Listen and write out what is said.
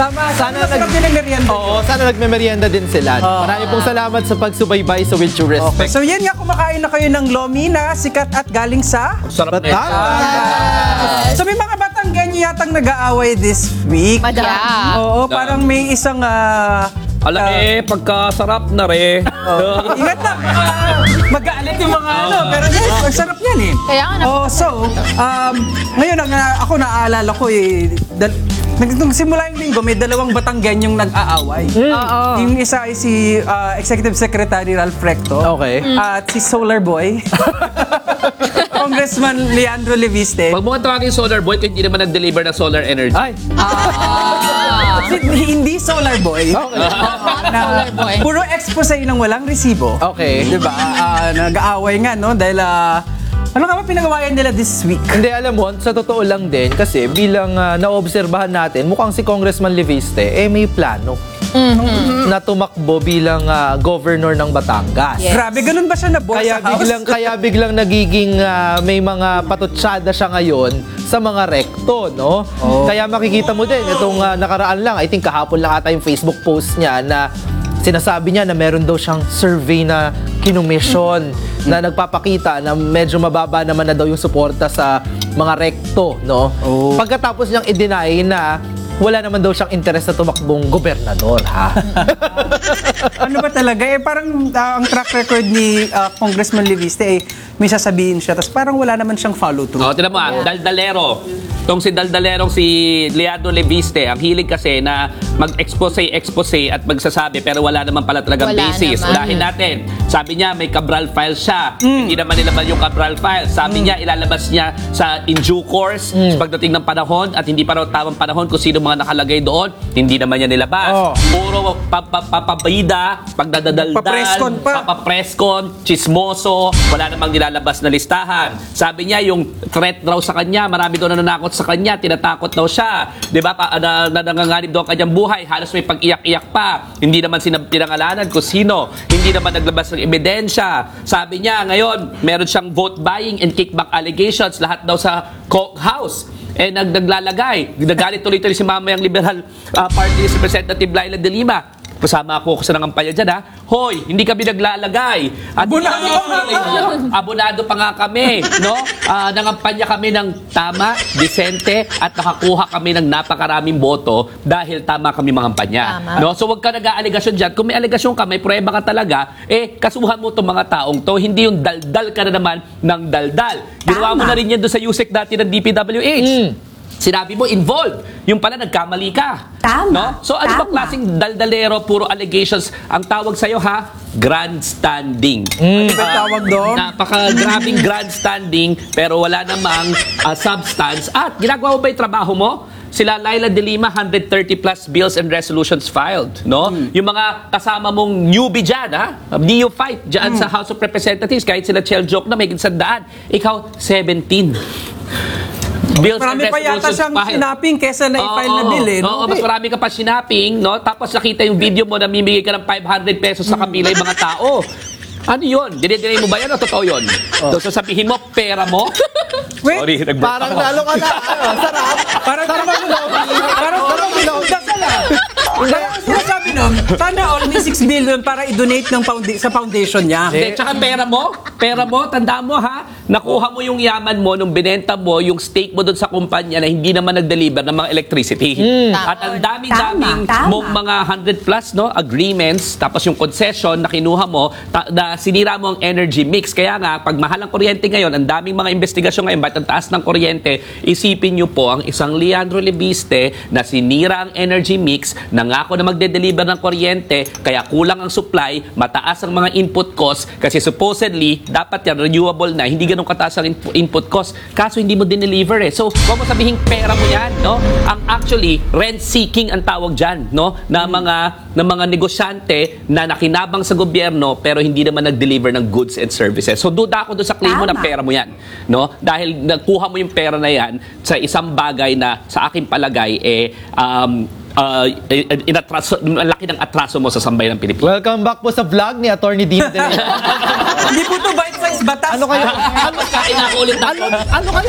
Tama, sana sana nagme-merienda din sila. Marami pong salamat sa pagsubaybay sa With Due Respect. So yan nga, kumakain na kayo ng lomi na sikat at galing sa Sarap na. So may mga Batanggenyo yatang nag-aaway this week. Oo, parang may isang pagkasarap na re. ingat lang, mag-aalit yung mga pero yes, ang sarap niyan eh. Kaya nga Ngayon ako naaalala ko nung simula yung linggo, may dalawang Batanggenyong nag-aaway. Yung isa ay si Executive Secretary Ralph Recto. Okay. At si Solar Boy. Congressman Leandro Leviste. Pag mo tawagin Solar Boy, kung hindi naman nag-deliver ng solar energy. Ay. Hindi Solar Boy. Okay. Solar Boy. Puro expose ng walang resibo. Okay. Diba? Nag-aaway nga, no? Dahil, ano nga ba pinagawayan nila this week? Hindi, alam mo, sa totoo lang din, kasi bilang naobserbahan natin, mukhang si Congressman Leviste, may plano na tumakbo bilang governor ng Batangas. Yes. Grabe, ganun ba siya na boss sa house? Kaya biglang nagiging may mga patutsada siya ngayon sa mga rekto, no? Kaya makikita mo din, itong nakaraan lang, I think kahapon lang ata yung Facebook post niya na sinasabi niya na meron daw siyang survey na kinumisyon na nagpapakita na medyo mababa naman na daw yung suporta sa mga rekto, no? Pagkatapos niyang i-deny na wala naman daw siyang interes na tumakbong gobernador, ha? Ano ba talaga? Parang ang track record ni Congressman Leviste, may sasabihin siya, tapos parang wala naman siyang follow-through. Tinan mo, Daldalero. Itong si Daldalerong si Leandro Leviste, ang hilig kasi na mag-expose at magsasabi pero wala naman pala talagang basis. Unahin natin. Sabi niya may Cabral file siya. Hindi naman nilaban yung Cabral file. Sabi niya ilalabas niya sa in due course pagdating ng panahon at hindi pa raw tamang panahon kung sino mga nakalagay doon. Hindi naman niya nilabas. Puro papabida, pagdadaldal, papapreskon, chismoso, wala namang nilalabas na listahan. Sabi niya yung threat raw sa kanya, marami doon na nanakot sa kanya, tinatakot daw siya. 'Di ba? Nanganganib daw ang kanyang buhay, halos may pag-iyak-iyak pa. Hindi naman pinangalanan kung sino. Hindi naman naglabas ng ebidensya. Sabi niya, ngayon, meron siyang vote buying and kickback allegations, lahat daw sa House. Naglalagay. Nagalit tuloy-tuloy si mamayang Liberal Party Representative Laila De Lima. Kasama ako sa nangampanya dyan, ha? Hoy, hindi kami naglalagay. At abonado pa nga kami, no? Nangampanya kami ng tama, disente, at nakakuha kami ng napakaraming boto dahil tama kami mangampanya. No? So, wag ka nag-aalegasyon dyan. Kung may alegasyon ka, may prueba ka talaga, kasuhan mo itong mga taong to. Hindi yung daldal ka na naman ng daldal. Ginawa mo na rin yan doon sa USEC dati ng DPWH. Sinabi mo, involved. Yung pala, nagkamali ka. No? So, ano ba klaseng daldalero, puro allegations? Ang tawag sa'yo, ha? Grandstanding. Ano ba tawag doon? Napaka-grabing grandstanding, pero wala namang substance. At ginagawa mo ba yung trabaho mo? Sila Laila De Lima, 130 plus bills and resolutions filed, no? Yung mga kasama mong newbie dyan, ha? Neophyte dyan sa House of Representatives, kahit sila Chel Joke na may sandaan, ikaw 17. Bills marami pa yata siyang sinaping kesa na i-file na bill, no? Mas marami ka pa sinaping, no? Tapos nakita yung video mo na mimigay ka ng 500 pesos sa kapila yung mga tao. Ano yun? Dinidinay mo ba yan o totoo yun? So sasabihin mo, pera mo? Sorry, parang lalo ka na. Sarap. Parang sinasabi nun, sana all may 6 billion para i-donate sa foundation niya. Tsaka pera mo, tandaan mo ha, nakuha mo yung yaman mo nung binenta mo yung stake mo doon sa kumpanya na hindi naman nag-deliver ng mga electricity. At ang daming-daming mong mga 100 plus agreements, tapos yung concession na kinuha mo, na sinira mo ang energy mix. Kaya nga, pag mahal ang kuryente ngayon, ang daming mga investigasyon ngayon, ba't ang taas ng kuryente, isipin nyo po ang isang Leandro Leviste na sinira ang energy mix, nangako na magde-deliver ng kuryente, kaya kulang ang supply, mataas ang mga input cost, kasi supposedly, dapat yan, renewable na, hindi ganun kataas ang input cost, kaso hindi mo din-deliver So, huwag mo sabihin pera mo yan, no? Ang actually, rent-seeking ang tawag dyan, no? Na mga negosyante na nakinabang sa gobyerno, pero hindi naman nag-deliver ng goods and services. So, duda ako doon sa claim mo na pera mo yan, no? Dahil nakuha mo yung pera na yan sa isang bagay na sa aking palagay, laki ng atraso mo sa sambayan ng Pilipinas. Welcome back po sa vlog ni Attorney Dino De Leon. Hindi po ito bite-size batas. Ano kayo? Kain ako ulit. Ano kayo?